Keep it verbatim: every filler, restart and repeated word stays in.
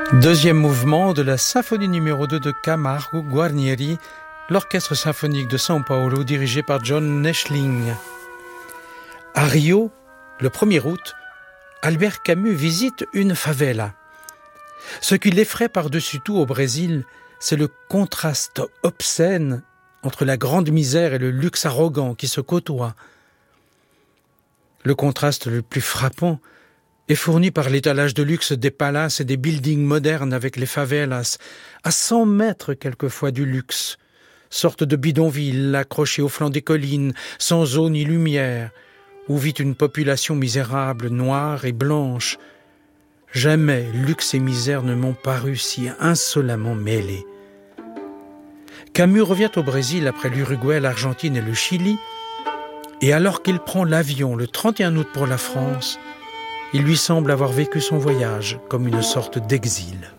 Deuxième mouvement de la symphonie numéro deux de Camargo Guarnieri, l'orchestre symphonique de São Paulo dirigé par John Neschling. À Rio, le premier août, Albert Camus visite une favela. Ce qui l'effraie par-dessus tout au Brésil, c'est le contraste obscène entre la grande misère et le luxe arrogant qui se côtoient. Le contraste le plus frappant est fourni par l'étalage de luxe des palaces et des buildings modernes avec les favelas, à cent mètres quelquefois du luxe, sorte de bidonville accrochée au flanc des collines, sans eau ni lumière, où vit une population misérable, noire et blanche. Jamais luxe et misère ne m'ont paru si insolemment mêlés. Camus revient au Brésil après l'Uruguay, l'Argentine et le Chili, et alors qu'il prend l'avion le trente et un août pour la France, il lui semble avoir vécu son voyage comme une sorte d'exil.